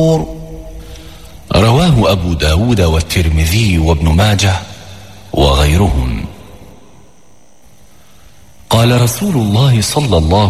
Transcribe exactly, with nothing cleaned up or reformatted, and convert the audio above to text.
رواه أبو داود والترمذي وابن ماجه وغيرهم. قال رسول الله صلى الله